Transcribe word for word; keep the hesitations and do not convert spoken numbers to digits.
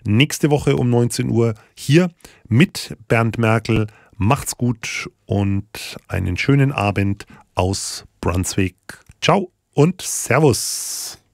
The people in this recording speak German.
nächste Woche um neunzehn Uhr hier mit Bernd Merkel. Macht's gut und einen schönen Abend aus Brunswick. Ciao und Servus.